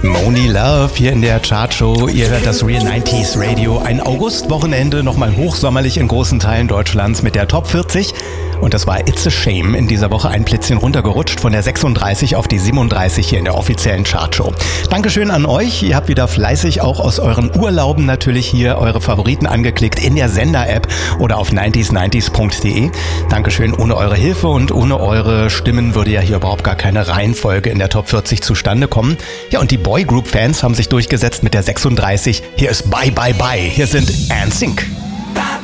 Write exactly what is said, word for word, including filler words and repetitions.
Moni Love hier in der Chartshow. Ihr hört das Real neunziger Radio. Ein Augustwochenende, nochmal hochsommerlich in großen Teilen Deutschlands mit der Top vierzig. Und das war It's a Shame in dieser Woche ein Plätzchen runtergerutscht von der sechsunddreißig auf die siebenunddreißig hier in der offiziellen Chartshow. Dankeschön an euch. Ihr habt wieder fleißig auch aus euren Urlauben natürlich hier eure Favoriten angeklickt in der Sender-App oder auf neunzig neunzig punkt de. Dankeschön. Ohne eure Hilfe und ohne eure Stimmen würde ja hier überhaupt gar keine Reihenfolge in der Top vierzig zustande kommen. Ja, und die Boygroup-Fans haben sich durchgesetzt mit der sechsunddreißig. Hier ist Bye Bye Bye. Hier sind N Sync. Bye.